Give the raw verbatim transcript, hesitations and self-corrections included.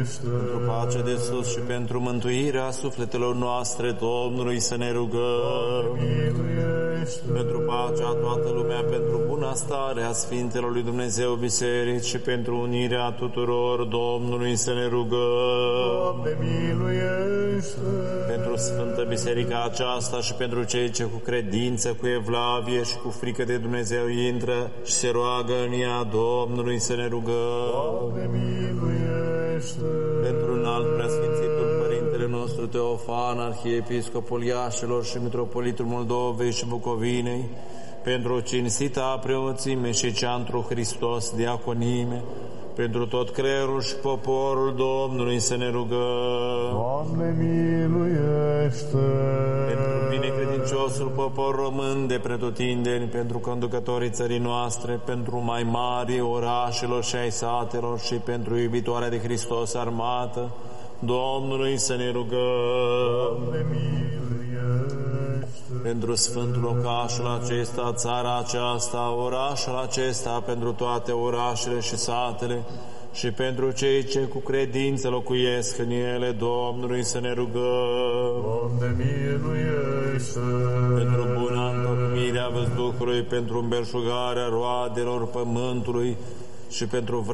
Pentru pacea de sus și pentru mântuirea sufletelor noastre, Domnului să ne rugăm. Pentru pacea toată lumea, pentru bunăstarea Sfintelor lui Dumnezeu Biserici și pentru unirea tuturor, Domnului să ne rugăm. Doamne, miluiește! Pentru Sfântă Biserica aceasta și pentru cei ce cu credință, cu evlavie și cu frică de Dumnezeu intră și se roagă în ea, Domnului să ne rugăm. Doamne, miluiește! Pentru înalt preasfințitul Părintele nostru Teofan, Arhiepiscopul Iașilor și Mitropolitul Moldovei și Bucovinei, pentru cinstita preoțime și cea întru Hristos diaconime, pentru tot creierul și poporul Domnului să ne rugăm. Doamne, miluiește! Pentru binecredinciosul popor român de pretutindeni, pentru conducătorii țării noastre, pentru mai mari orașelor și ai satelor și pentru iubitoarea de Hristos armată, Domnului să ne rugăm. Doamne, miluiește! Pentru sfântul locașul acesta, țara aceasta, orașul acesta, pentru toate orașele și satele și pentru cei ce cu credință locuiesc în ele, Domnului să ne rugăm. Doamne, miluiește! Pentru buna întocmirea văzduhului, pentru îmbelșugarea roadelor pământului și pentru